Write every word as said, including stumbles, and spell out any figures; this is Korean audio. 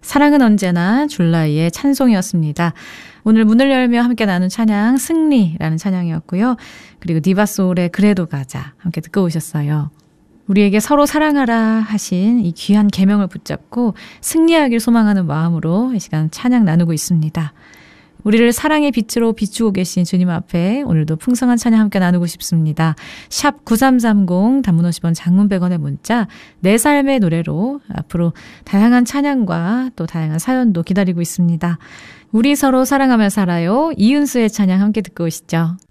사랑은 언제나 줄라이의 찬송이었습니다. 오늘 문을 열며 함께 나눈 찬양 승리라는 찬양이었고요. 그리고 디바소울의 그래도 가자 함께 듣고 오셨어요. 우리에게 서로 사랑하라 하신 이 귀한 계명을 붙잡고 승리하길 소망하는 마음으로 이 시간 찬양 나누고 있습니다. 우리를 사랑의 빛으로 비추고 계신 주님 앞에 오늘도 풍성한 찬양 함께 나누고 싶습니다. 샵 구삼삼공 단문 오십 원 장문 백 원의 문자 내 삶의 노래로 앞으로 다양한 찬양과 또 다양한 사연도 기다리고 있습니다. 우리 서로 사랑하며 살아요. 이은수의 찬양 함께 듣고 오시죠.